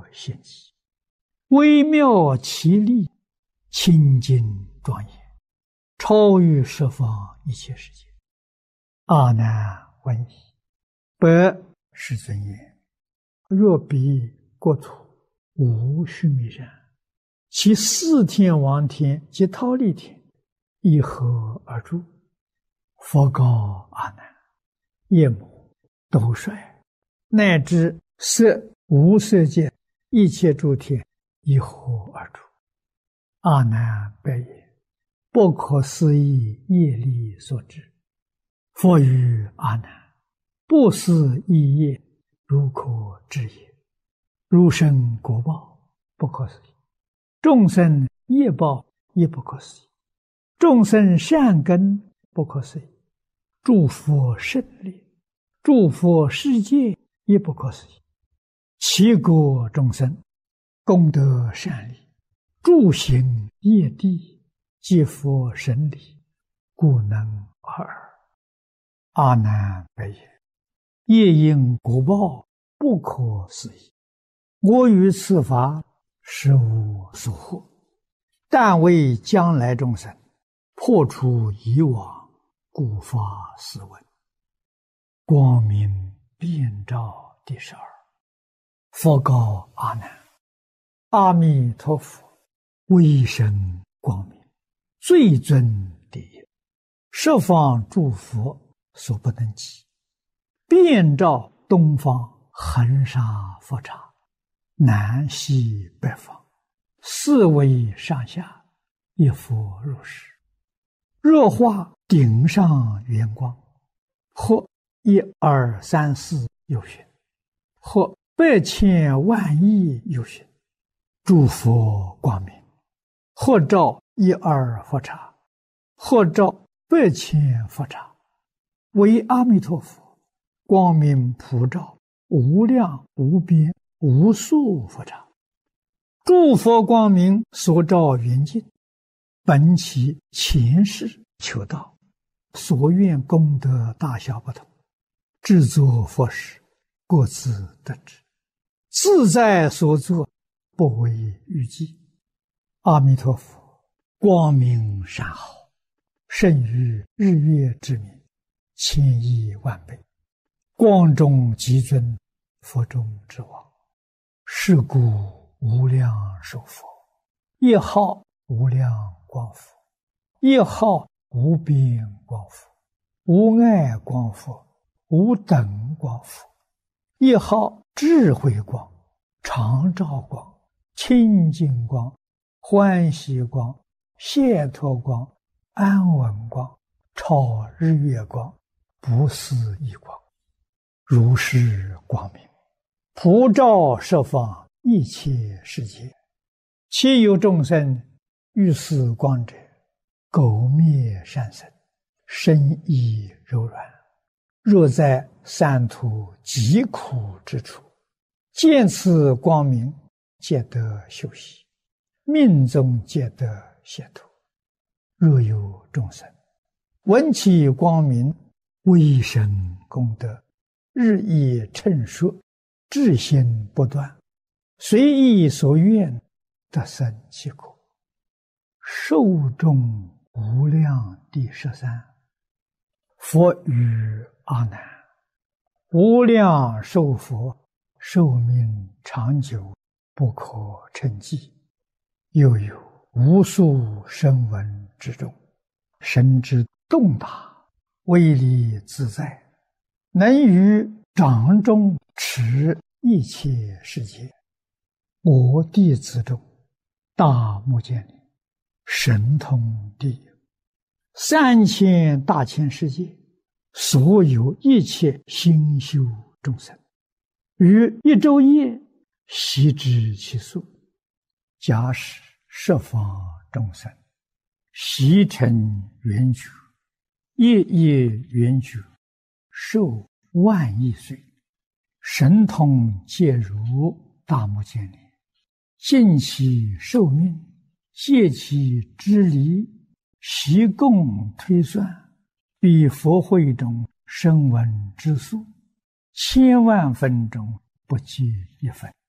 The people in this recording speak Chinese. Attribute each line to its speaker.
Speaker 1: 现起，微妙其力，清净庄严，超于十方一切世界。阿难问矣，百世尊言：若彼国土无须弥山，其四天王天及忉利天以何而住？佛告阿难：夜母、斗率，乃至色无色界一切诸天以何而住？阿难白言：不可思议业力所致。佛语阿难：不思议业，如可知也。如生果报，不可思议；众生业报也不可思议；众生善根不可思议；诸佛胜利，诸佛世界也不可思议。其国众生功德善利，诸行业地，皆佛神力，故能尔。阿难白言：业因果报不可思议，我于此法实无所获，但为将来众生破除以往，故发斯文。光明遍照第12。佛告阿难：阿弥陀佛威神光明，最尊第一，十方诸佛所不能及，遍照东方恒沙佛刹，南西北方，四维上下，一佛如是。若化顶上圆光，或1、2、3、4有寻，或百千万亿有寻，诸佛光明，或照1、2佛刹，或照百千佛刹，为阿弥陀佛光明普照无量无边无数佛刹。诸佛光明所照圆净，本其前世求道，所愿功德大小不同，制作佛事，各自得之，自在所作，不为预计。阿弥陀佛光明善好，胜于日月之明，千亿万倍，光中极尊，佛中之王。是故无量寿佛，一号无量光佛，一号无边光佛，无碍光佛，无等光佛，一号智慧光，常照光，清净光，欢喜光，解脱光，安稳光，超日月光，不思议光。如是光明普照十方一切世界，其有众生遇此光者，苟灭善生，身意柔软。若在三途极苦之处，见此光明，皆得休息，命中皆得解脱。若有众生闻其光明，威神功德日益称说，至心不断，随意所愿，得生其果。寿终无量第13。佛语阿难：无量寿佛寿命长久，不可称计。又有无数声闻之众，神之动大，威力自在，能于掌中持一切世界。我弟子中，大目犍连神通第一，3000大千世界，所有一切心修众生，于一昼夜悉知其数。假使十方众生悉成圆觉，夜夜圆觉，寿万亿岁，神通皆如大目犍连，尽其寿命，借其之离，悉共推算，比佛会中声闻之数，千万分中不及一分。